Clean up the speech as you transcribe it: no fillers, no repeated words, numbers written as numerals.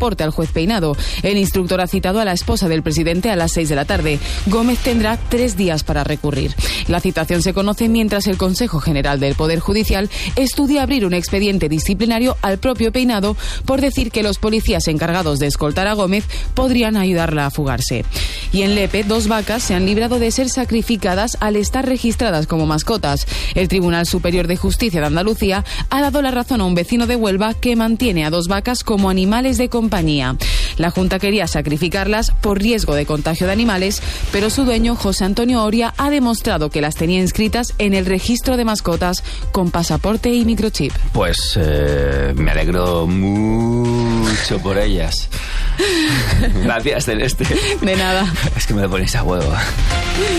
pasaporte al juez Peinado. El instructor ha citado a la esposa del presidente a las 6 de la tarde. Gómez tendrá 3 días para recurrir. La citación se conoce mientras el Consejo General del Poder Judicial estudia abrir un expediente disciplinario al propio Peinado por decir que los policías encargados de escoltar a Gómez podrían ayudarla a fugarse. Y en Lepe, 2 vacas se han librado de ser sacrificadas al estar registradas como mascotas. El Tribunal Superior de Justicia de Andalucía ha dado la razón a un vecino de Huelva que mantiene a 2 vacas como animales de compañía. La Junta quería sacrificarlas por riesgo de contagio de animales, pero su dueño, José Antonio Oria, ha demostrado que las tenía inscritas en el registro de mascotas con pasaporte y microchip. Pues me alegro mucho por ellas. Gracias, Celeste. De nada. Es que me lo ponéis a huevo.